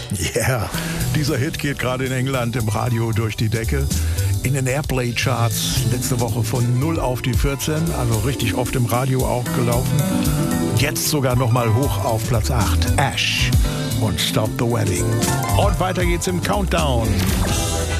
Yeah, dieser Hit geht gerade in England im Radio durch die Decke. In den Airplay-Charts letzte Woche von 0 auf die 14, also richtig oft im Radio auch gelaufen. Jetzt sogar nochmal hoch auf Platz 8, Ash und Stop the Wedding. Und weiter geht's im Countdown.